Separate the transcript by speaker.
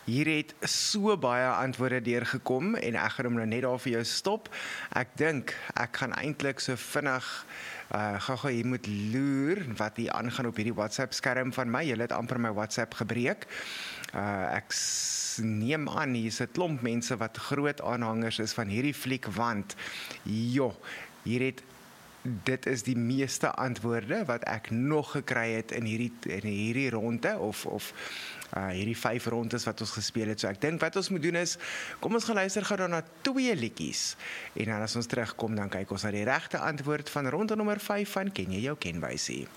Speaker 1: Hier het so baie antwoorde deurgekom en ek gaan hom nou net daar vir jou stop. Ek dink ek gaan eintlik so vinnig gou hier moet loer wat hier aangaan op hierdie WhatsApp skerm van my. Julle het amper my WhatsApp gebreek. Ek neem aan hier is 'n klomp mense wat groot aanhangers is van hierdie fliek, want dit is die meeste antwoorde wat ek nog gekry het in hierdie ronde of hierdie 5 rondes wat ons gespeel het. So ek dink wat ons moet doen is, kom ons gaan luister gou dan na 2 liedjies en dan as ons terugkom dan kyk ons na die regte antwoord van ronde nommer 5 van Ken jy jou kenwysie.